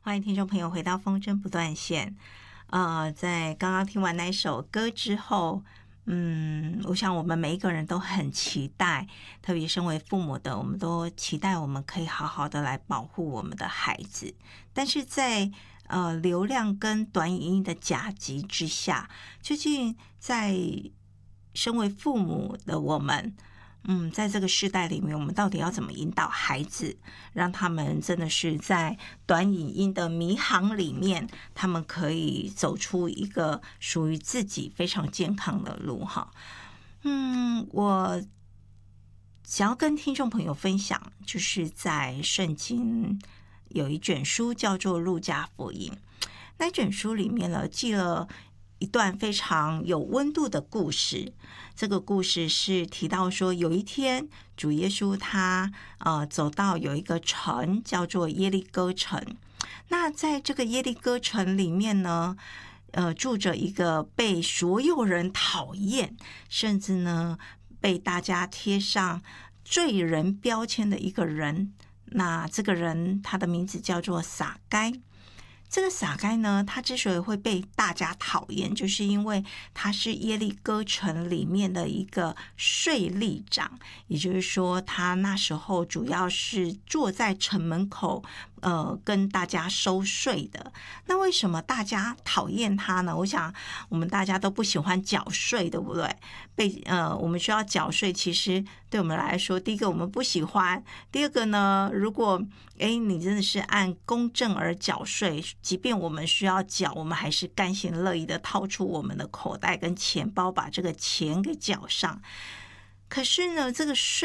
欢迎听众朋友回到风筝不断线。在刚刚听完那首歌之后，我想我们每一个人都很期待，特别身为父母的，我们都期待我们可以好好的来保护我们的孩子。但是在流量跟短影音的夹击之下，究竟在身为父母的我们，在这个世代里面，我们到底要怎么引导孩子，让他们真的是在短影音的迷航里面，他们可以走出一个属于自己非常健康的路哈。我想要跟听众朋友分享，就是在圣经有一卷书叫做《路加福音》，那卷书里面呢记了一段非常有温度的故事。这个故事是提到说，有一天主耶稣他走到有一个城叫做耶利哥城。那在这个耶利哥城里面呢，住着一个被所有人讨厌，甚至呢被大家贴上罪人标签的一个人。那这个人他的名字叫做撒该。这个撒该呢，他之所以会被大家讨厌，就是因为他是耶利哥城里面的一个税吏长，也就是说他那时候主要是坐在城门口跟大家收税的。那为什么大家讨厌他呢？我想我们大家都不喜欢缴税，对不对？我们需要缴税，其实对我们来说，第一个我们不喜欢，第二个呢，如果你真的是按公正而缴税，即便我们需要缴，我们还是甘心乐意的掏出我们的口袋跟钱包，把这个钱给缴上。可是呢，这个税